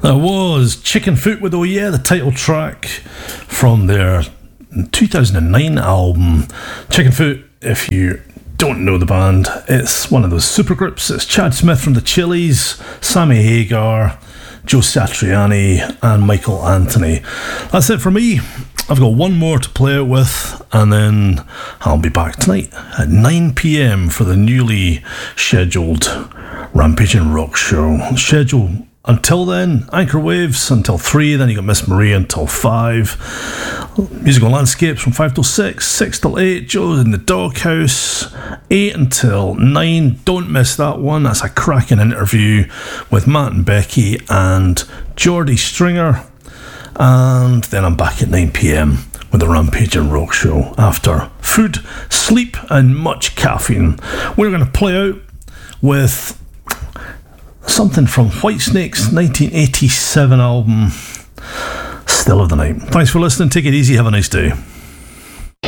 That was Chicken Foot with Oh Yeah, the title track from their 2009 album. Chicken Foot, if you don't know the band, it's one of those supergroups. It's Chad Smith from the Chili's, Sammy Hagar, Joe Satriani and Michael Anthony. That's it for me. I've got one more to play it with, and then I'll be back tonight at 9 p.m. for the newly scheduled Rampaging Rock show. Schedule until then, Anchor Waves until 3, then you got Miss Marie until 5. Musical Landscapes from 5 till 6, 6 till 8, Joe's in the Doghouse, 8 until 9. Don't miss that one. That's a cracking interview with Matt and Becky and Geordie Stringer. And then I'm back at 9 p.m. with the Rampaging Rock show after food, sleep and much caffeine. We're going to play out with something from Whitesnake's 1987 album, Still of the Night. Thanks for listening. Take it easy. Have a nice day.